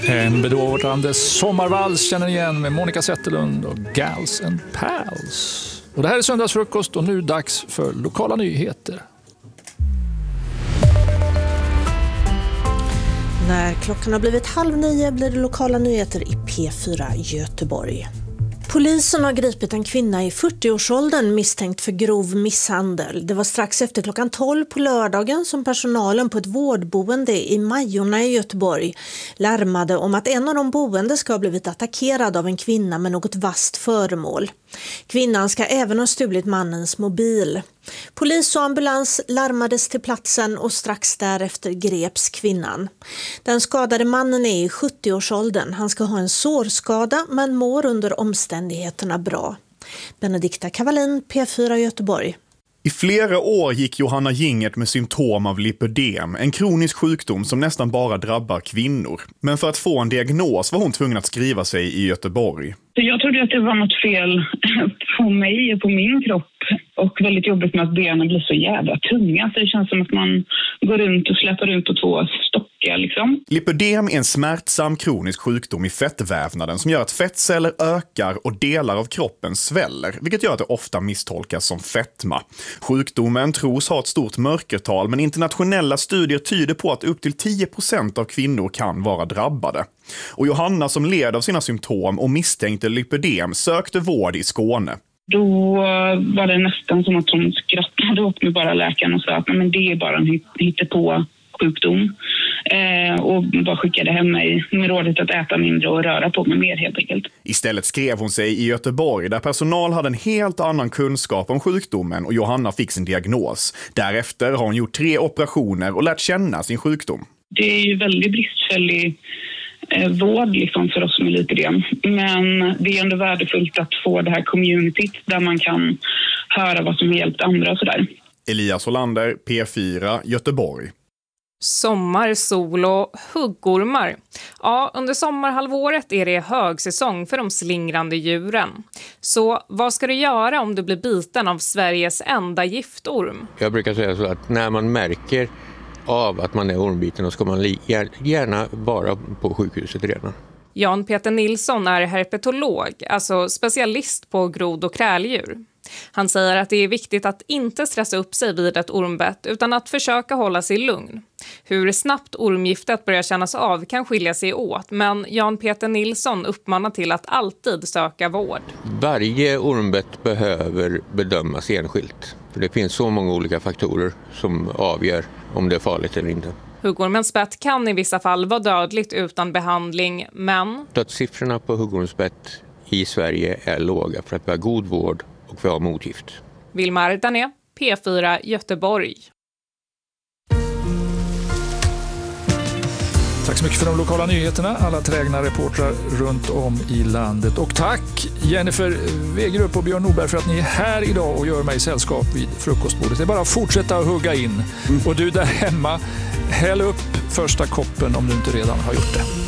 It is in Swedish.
En bedårande sommarvals känner igen med Monica Zetterlund och Gals and Pals. Och det här är söndagsfrukost och nu dags för lokala nyheter. När klockan har blivit 8:30 blir det lokala nyheter i P4 Göteborg. Polisen har gripit en kvinna i 40-årsåldern misstänkt för grov misshandel. Det var strax efter klockan 12 på lördagen som personalen på ett vårdboende i Majorna i Göteborg larmade om att en av de boende ska ha blivit attackerad av en kvinna med något vasst föremål. Kvinnan ska även ha stulit mannens mobil. Polis och ambulans larmades till platsen och strax därefter greps kvinnan. Den skadade mannen är i 70-årsåldern. Han ska ha en sårskada men mår under omständigheterna bra. Benedikta Cavallin, P4 Göteborg. I flera år gick Johanna Gingert med symptom av lipödem, en kronisk sjukdom som nästan bara drabbar kvinnor. Men för att få en diagnos var hon tvungen att skriva sig i Göteborg. Jag trodde att det var något fel på mig och på min kropp och väldigt jobbigt med att benen blir så jävla tunga. Så det känns som att man går runt och släpper runt på 2 stockar liksom. Lipödem är en smärtsam kronisk sjukdom i fettvävnaden som gör att fettceller ökar och delar av kroppen sväller, vilket gör att det ofta misstolkas som fetma. Sjukdomen tros ha ett stort mörkertal, men internationella studier tyder på att upp till 10% av kvinnor kan vara drabbade. Och Johanna, som led av sina symptom och misstänkte lipödem, sökte vård i Skåne. Då var det nästan som att hon skrattade åt mig, bara läkaren, och sa att men det är bara en hittepå sjukdom. Och bara skickade hem mig med rådet att äta mindre och röra på mig mer helt enkelt. Istället skrev hon sig i Göteborg där personal hade en helt annan kunskap om sjukdomen och Johanna fick sin diagnos. Därefter har hon gjort 3 operationer och lärt känna sin sjukdom. Det är ju väldigt bristfällig vård liksom för oss med lipödem. Men det är ändå värdefullt att få det här communityt där man kan höra vad som har hjälpt andra och sådär. Elias Hollander, P4, Göteborg. Sommar, sol och huggormar. Ja, under sommarhalvåret är det högsäsong för de slingrande djuren. Så vad ska du göra om du blir biten av Sveriges enda giftorm? Jag brukar säga så att när man märker av att man är ormbiten, då ska man gärna vara på sjukhuset redan. Jan Peter Nilsson är herpetolog, alltså specialist på grod- och kräldjur. Han säger att det är viktigt att inte stressa upp sig vid ett ormbett utan att försöka hålla sig lugn. Hur snabbt ormgiftet börjar kännas av kan skilja sig åt, men Jan Peter Nilsson uppmanar till att alltid söka vård. Varje ormbett behöver bedömas enskilt, för det finns så många olika faktorer som avgör om det är farligt eller inte. Huggormens bett kan i vissa fall vara dödligt utan behandling, men dödssiffrorna på huggormsbett i Sverige är låga för att vi har god vård och vi har motgift. Vilmar Dané, P4 Göteborg. Tack så mycket för de lokala nyheterna, alla trägna reportrar runt om i landet. Och tack Jennifer Wegerup och Björn Norberg för att ni är här idag och gör mig sällskap vid frukostbordet. Det är bara att fortsätta att hugga in. Och du där hemma, häll upp första koppen om du inte redan har gjort det.